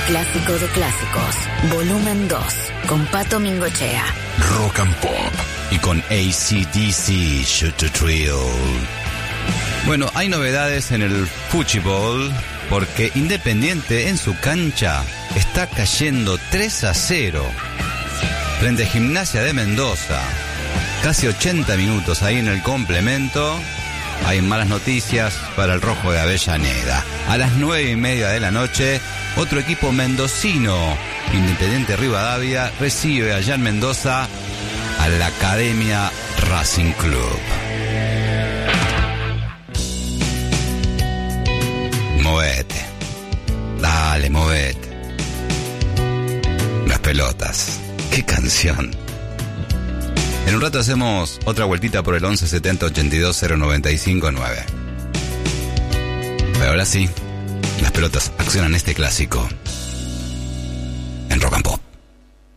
clásico de clásicos, volumen 2, con Pato Mingochea. Rock and Pop. Y con AC/DC, Shoot to Thrill. Bueno, hay novedades en el Fuji Bowl, porque Independiente en su cancha está cayendo 3-0 frente a Gimnasia de Mendoza. Casi 80 minutos ahí en el complemento. Hay malas noticias para el Rojo de Avellaneda. A las 9:30 de la noche, otro equipo mendocino, Independiente Rivadavia, recibe allá en Mendoza a la Academia Racing Club. Movete. Dale, movete. Las pelotas. ¡Qué canción! En un rato hacemos otra vueltita por el 11 70 82 095 9. Pero ahora sí, las pelotas accionan este clásico.